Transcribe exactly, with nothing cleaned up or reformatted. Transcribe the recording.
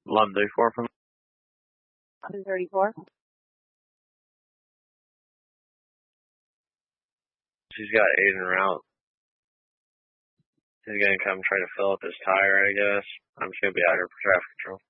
eleven thirty-four from eleven thirty-four. She's got Aiden route. He's gonna come try to fill up his tire, I guess. I'm just gonna be out here for traffic control.